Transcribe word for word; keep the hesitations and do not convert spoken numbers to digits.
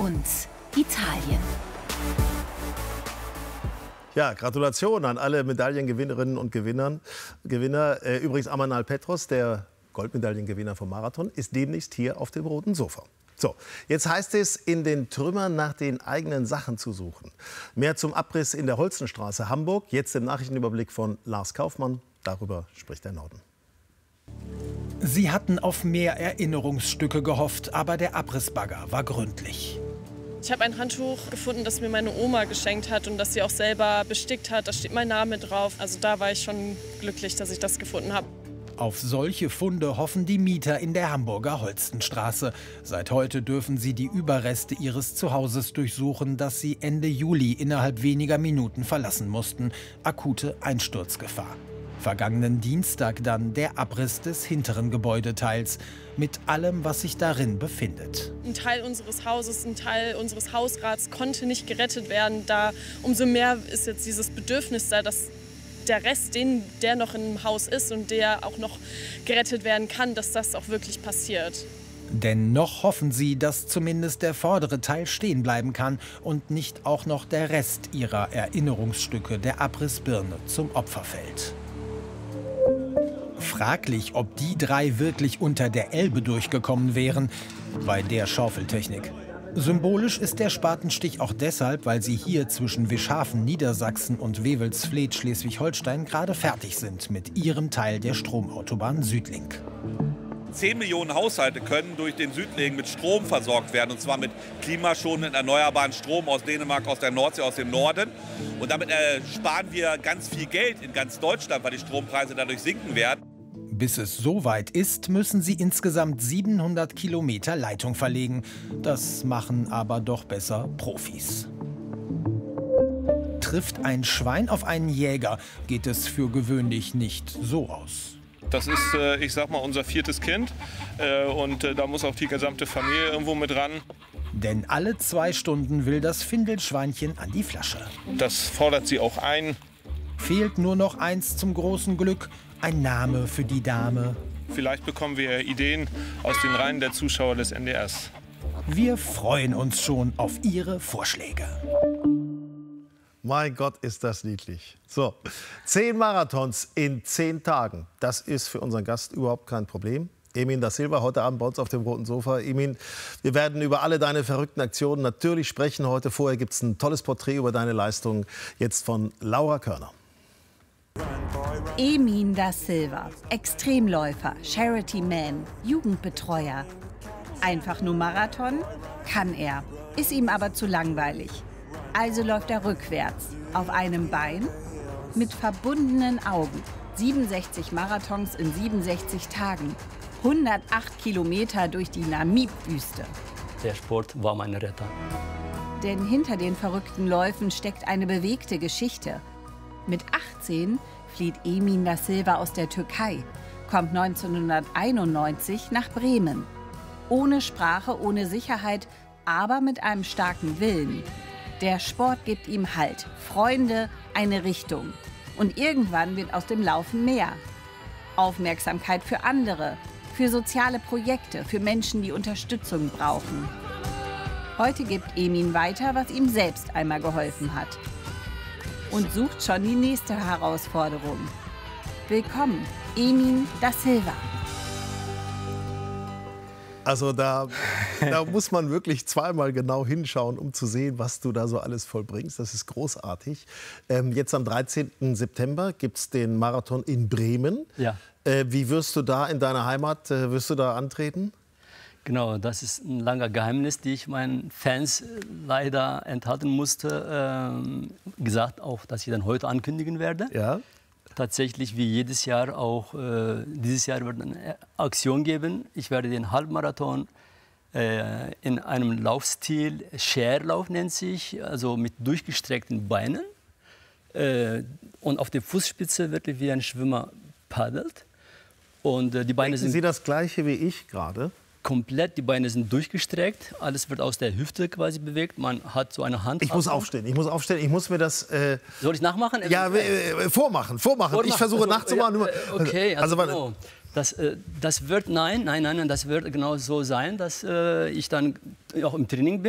uns Italien. Ja, Gratulation an alle Medaillengewinnerinnen und Gewinnern, Gewinner. Äh, übrigens Amanal Petros, der Goldmedaillengewinner vom Marathon, ist demnächst hier auf dem roten Sofa. So, jetzt heißt es, in den Trümmern nach den eigenen Sachen zu suchen. Mehr zum Abriss in der Holstenstraße, Hamburg. Jetzt im Nachrichtenüberblick von Lars Kaufmann. Darüber spricht der Norden. Sie hatten auf mehr Erinnerungsstücke gehofft, aber der Abrissbagger war gründlich. Ich habe ein Handtuch gefunden, das mir meine Oma geschenkt hat und das sie auch selber bestickt hat. Da steht mein Name drauf. Also da war ich schon glücklich, dass ich das gefunden habe. Auf solche Funde hoffen die Mieter in der Hamburger Holstenstraße. Seit heute dürfen sie die Überreste ihres Zuhauses durchsuchen, das sie Ende Juli innerhalb weniger Minuten verlassen mussten. Akute Einsturzgefahr. Vergangenen Dienstag dann der Abriss des hinteren Gebäudeteils mit allem, was sich darin befindet. Ein Teil unseres Hauses, ein Teil unseres Hausrats konnte nicht gerettet werden. Da umso mehr ist jetzt dieses Bedürfnis da, dass der Rest, den, der noch im Haus ist und der auch noch gerettet werden kann, dass das auch wirklich passiert. Denn noch hoffen sie, dass zumindest der vordere Teil stehen bleiben kann und nicht auch noch der Rest ihrer Erinnerungsstücke der Abrissbirne zum Opfer fällt. Fraglich, ob die drei wirklich unter der Elbe durchgekommen wären bei der Schaufeltechnik. Symbolisch ist der Spatenstich auch deshalb, weil sie hier zwischen Wischhafen, Niedersachsen und Wewelsfleth, Schleswig-Holstein gerade fertig sind mit ihrem Teil der Stromautobahn Südlink. Zehn Millionen Haushalte können durch den Südlink mit Strom versorgt werden, und zwar mit klimaschonenden erneuerbaren Strom aus Dänemark, aus der Nordsee, aus dem Norden. Und damit äh, sparen wir ganz viel Geld in ganz Deutschland, weil die Strompreise dadurch sinken werden. Bis es soweit ist, müssen sie insgesamt siebenhundert Kilometer Leitung verlegen. Das machen aber doch besser Profis. Trifft ein Schwein auf einen Jäger, geht es für gewöhnlich nicht so aus. Das ist, äh, ich sag mal, unser viertes Kind. Äh, und äh, da muss auch die gesamte Familie irgendwo mit ran. Denn alle zwei Stunden will das Findelschweinchen an die Flasche. Das fordert sie auch ein. Fehlt nur noch eins zum großen Glück. Ein Name für die Dame. Vielleicht bekommen wir Ideen aus den Reihen der Zuschauer des N D Rs. Wir freuen uns schon auf Ihre Vorschläge. Mein Gott, ist das niedlich. So, zehn Marathons in zehn Tagen. Das ist für unseren Gast überhaupt kein Problem. Emin da Silva, heute Abend bei uns auf dem roten Sofa. Emin, wir werden über alle deine verrückten Aktionen natürlich sprechen heute. Vorher gibt es ein tolles Porträt über deine Leistung, jetzt von Laura Körner. Emin da Silva, Extremläufer, Charity-Man, Jugendbetreuer. Einfach nur Marathon? Kann er. Ist ihm aber zu langweilig. Also läuft er rückwärts, auf einem Bein, mit verbundenen Augen. siebenundsechzig Marathons in siebenundsechzig Tagen. hundertacht Kilometer durch die Namib-Wüste. Der Sport war mein Retter. Denn hinter den verrückten Läufen steckt eine bewegte Geschichte. Mit achtzehn flieht Emin da Silva aus der Türkei, kommt neunzehnhunderteinundneunzig nach Bremen. Ohne Sprache, ohne Sicherheit, aber mit einem starken Willen. Der Sport gibt ihm Halt, Freunde, eine Richtung. Und irgendwann wird aus dem Laufen mehr. Aufmerksamkeit für andere, für soziale Projekte, für Menschen, die Unterstützung brauchen. Heute gibt Emin weiter, was ihm selbst einmal geholfen hat. Und sucht schon die nächste Herausforderung. Willkommen, Emin da Silva. Also da, da muss man wirklich zweimal genau hinschauen, um zu sehen, was du da so alles vollbringst. Das ist großartig. Ähm, jetzt am dreizehnten September gibt es den Marathon in Bremen. Ja. Äh, wie wirst du da in deiner Heimat, äh, wirst du da antreten? Genau, das ist ein langer Geheimnis, die ich meinen Fans leider enthalten musste. Ähm, gesagt auch, dass ich dann heute ankündigen werde. Ja. Tatsächlich wie jedes Jahr auch, äh, dieses Jahr wird es eine Aktion geben. Ich werde den Halbmarathon äh, in einem Laufstil, Scherlauf nennt sich, also mit durchgestreckten Beinen. Äh, und auf der Fußspitze wirklich wie ein Schwimmer paddelt. Und äh, die Beine Denken sind Sie das Gleiche wie ich gerade? komplett, die Beine sind durchgestreckt, alles wird aus der Hüfte quasi bewegt, man hat so eine Hand. Ich muss aufstehen, ich muss aufstehen, ich muss mir das... Äh, Soll ich nachmachen? Ja, äh, vormachen, vormachen, vormachen. Ich versuche also, nachzumachen. Ja, okay, also, also, also das, äh, das wird, nein, nein, nein, das wird genau so sein, dass äh, ich dann auch im Training bin.